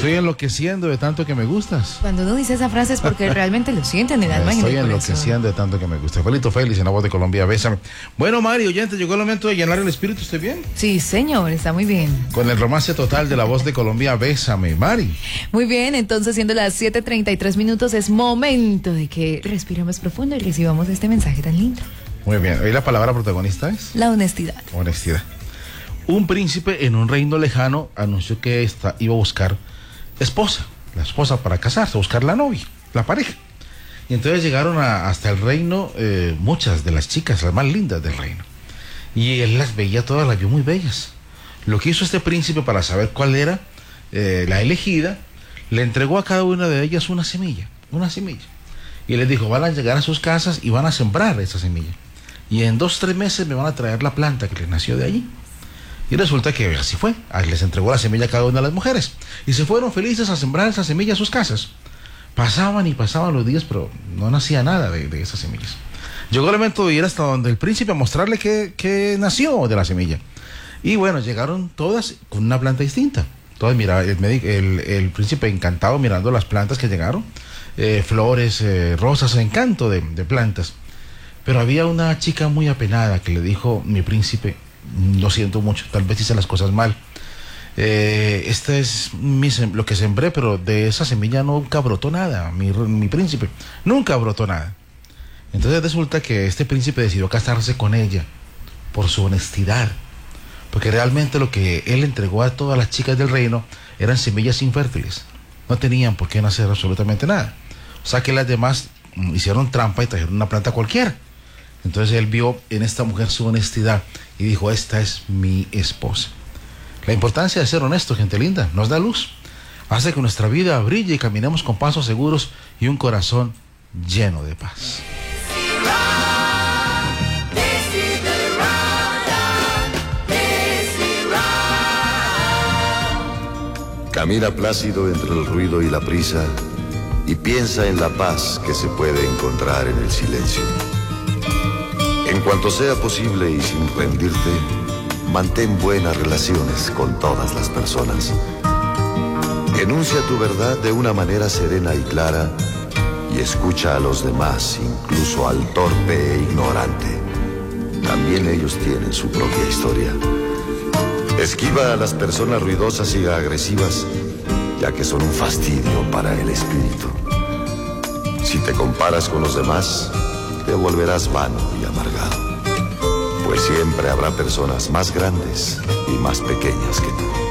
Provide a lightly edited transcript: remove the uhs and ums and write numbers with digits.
estoy enloqueciendo de tanto que me gustas. Cuando uno dice esa frase es porque realmente lo siente en el alma y en el corazón. Estoy enloqueciendo de tanto que me gusta. Felito Félix en La Voz de Colombia, bésame. Bueno, Mari, oyente, llegó el momento de llenar el espíritu, ¿estoy bien? Sí, señor, está muy bien. Con el romance total de La Voz de Colombia, bésame, Mari. Muy bien, entonces siendo las 7:33 es momento de que respiremos profundo y recibamos este mensaje tan lindo. Muy bien, hoy la palabra protagonista es... La honestidad. Honestidad. Un príncipe en un reino lejano anunció que iba a buscar la esposa para casarse, a buscar la novia, la pareja. Y entonces llegaron hasta el reino muchas de las chicas, las más lindas del reino. Y él las veía todas, las vio muy bellas. Lo que hizo este príncipe para saber cuál era la elegida, le entregó a cada una de ellas una semilla. Y les dijo, van a llegar a sus casas y van a sembrar esa semilla. Y en 2-3 meses me van a traer la planta que les nació de allí. Y resulta que así fue. Les entregó la semilla a cada una de las mujeres. Y se fueron felices a sembrar esa semilla a sus casas. Pasaban y pasaban los días, pero no nacía nada de esas semillas. Llegó el momento de ir hasta donde el príncipe a mostrarle que nació de la semilla. Y bueno, llegaron todas con una planta distinta. Todas miraban, el príncipe encantado mirando las plantas que llegaron. Flores, rosas, encanto de plantas. Pero había una chica muy apenada que le dijo, mi príncipe, lo siento mucho, tal vez hice las cosas mal. Este es lo que sembré, pero de esa semilla nunca brotó nada, mi príncipe, nunca brotó nada. Entonces resulta que este príncipe decidió casarse con ella por su honestidad, porque realmente lo que él entregó a todas las chicas del reino eran semillas infértiles, no tenían por qué nacer absolutamente nada. O sea que las demás hicieron trampa y trajeron una planta cualquiera. Entonces él vio en esta mujer su honestidad y dijo, esta es mi esposa. La importancia de ser honesto, gente linda, nos da luz, hace que nuestra vida brille y caminemos con pasos seguros y un corazón lleno de paz. Camina plácido entre el ruido y la prisa y piensa en la paz que se puede encontrar en el silencio. En cuanto sea posible y sin rendirte, mantén buenas relaciones con todas las personas. Enuncia tu verdad de una manera serena y clara y escucha a los demás, incluso al torpe e ignorante. También ellos tienen su propia historia. Esquiva a las personas ruidosas y agresivas, ya que son un fastidio para el espíritu. Si te comparas con los demás, te volverás vano y amargado, pues siempre habrá personas más grandes y más pequeñas que tú.